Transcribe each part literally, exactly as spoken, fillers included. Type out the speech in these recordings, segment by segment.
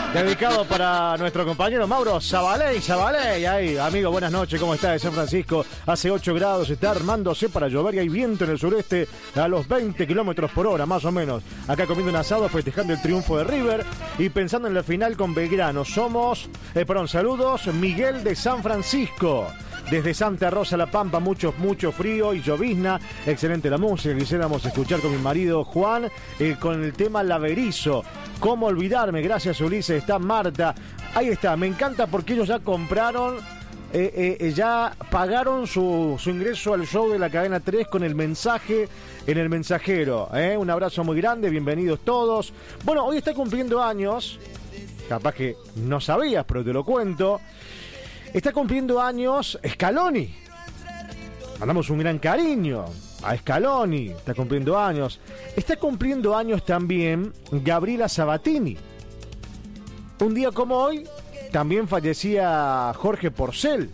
Dedicado para nuestro compañero Mauro Zabaley. Zabaley, ahí, amigo, buenas noches, ¿cómo está de San Francisco? Hace ocho grados, está armándose para llover y hay viento en el sureste a los veinte kilómetros por hora, más o menos. Acá comiendo un asado, festejando el triunfo de River y pensando en la final con Belgrano. Somos, eh, perdón, saludos, Miguel de San Francisco. Desde Santa Rosa, La Pampa, mucho, mucho frío y llovizna. Excelente la música. Quisiéramos escuchar con mi marido Juan eh, con el tema Laverizo. ¿Cómo olvidarme? Gracias, Ulises. Está Marta. Ahí está. Me encanta porque ellos ya compraron, eh, eh, ya pagaron su, su ingreso al show de la Cadena tres con el mensaje en el mensajero. ¿eh? Un abrazo muy grande. Bienvenidos todos. Bueno, hoy está cumpliendo años. Capaz que no sabías, pero te lo cuento. Está cumpliendo años Scaloni. Mandamos un gran cariño a Scaloni. Está cumpliendo años. Está cumpliendo años también Gabriela Sabatini. Un día como hoy también fallecía Jorge Porcel.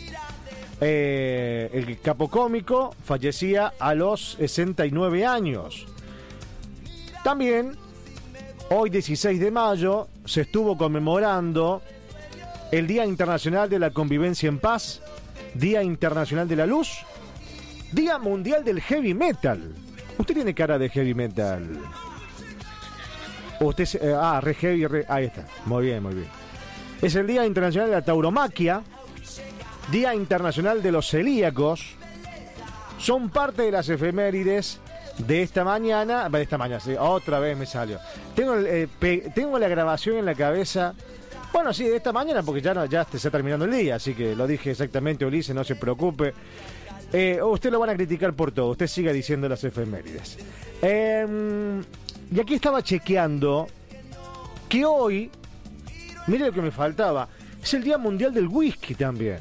Eh, el capo cómico fallecía a los sesenta y nueve años. También hoy dieciséis de mayo se estuvo conmemorando el Día Internacional de la Convivencia en Paz, Día Internacional de la Luz, Día Mundial del Heavy Metal. Usted tiene cara de heavy metal. Usted se, eh, ah, re heavy, re, ahí está. Muy bien, muy bien. Es el Día Internacional de la Tauromaquia, Día Internacional de los Celíacos. Son parte de las efemérides de esta mañana. De esta mañana, sí, otra vez me salió. Tengo, eh, pe, tengo la grabación en la cabeza. Bueno, sí, de esta mañana, porque ya no, ya se está terminando el día, así que lo dije exactamente, Ulises, no se preocupe. Eh, usted lo van a criticar por todo, usted siga diciendo las efemérides. Eh, y aquí estaba chequeando que hoy, mire lo que me faltaba, es el Día Mundial del Whisky también.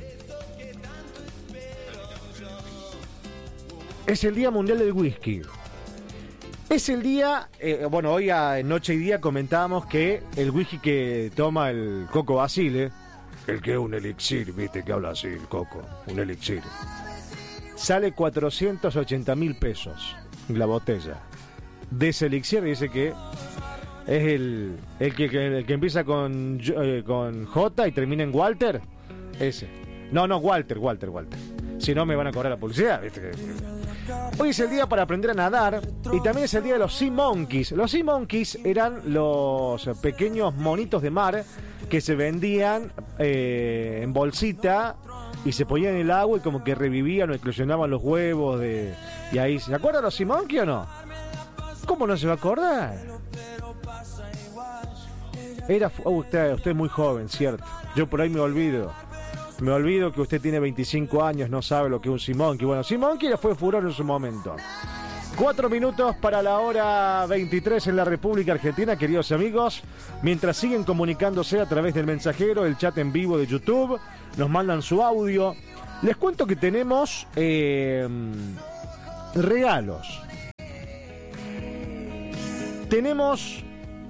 Es el Día Mundial del Whisky. Es el día, eh, bueno, hoy a Noche y Día comentábamos que el whisky que toma el Coco Basile, el que es un elixir, viste que habla así el Coco, un elixir, sale cuatrocientos ochenta mil pesos la botella. De ese elixir dice que es el, el, que, el que empieza con, eh, con J y termina en Walter, ese. No, no, Walter, Walter, Walter. Si no me van a cobrar la publicidad, viste. Hoy es el día para aprender a nadar y también es el día de los Sea Monkeys. Los Sea Monkeys eran los pequeños monitos de mar que se vendían eh, en bolsita y se ponían en el agua y como que revivían o eclosionaban los huevos de... Y ahí, ¿se acuerdan los Sea Monkeys o no? ¿Cómo no se va a acordar? Era... Oh, usted, usted es muy joven, cierto. Yo por ahí me olvido. Me olvido que usted tiene veinticinco años, no sabe lo que es un Sea Monkey. Bueno, Sea Monkey ya fue furor en su momento. Cuatro minutos para la hora veintitrés en la República Argentina, queridos amigos. Mientras siguen comunicándose a través del mensajero, el chat en vivo de YouTube, nos mandan su audio. Les cuento que tenemos eh, regalos. Tenemos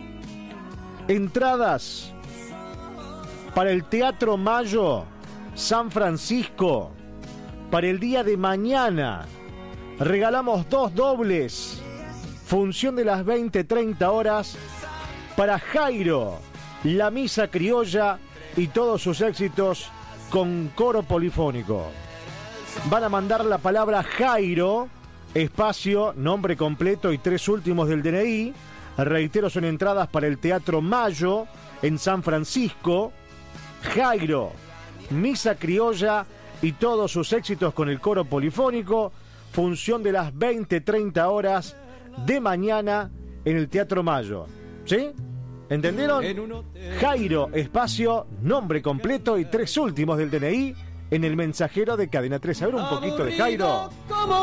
entradas para el Teatro Mayo San Francisco para el día de mañana. Regalamos dos dobles, función de las veinte treinta horas para Jairo, la misa criolla y todos sus éxitos con coro polifónico. Van a mandar la palabra Jairo, espacio, nombre completo y tres últimos del D N I. Reitero, son entradas para el Teatro Mayo en San Francisco. Jairo, misa criolla y todos sus éxitos con el coro polifónico, función de las veinte treinta horas de mañana en el Teatro Mayo. ¿Sí? ¿Entendieron? Jairo, espacio, nombre completo y tres últimos del D N I en el mensajero de Cadena tres. A ver un poquito de Jairo.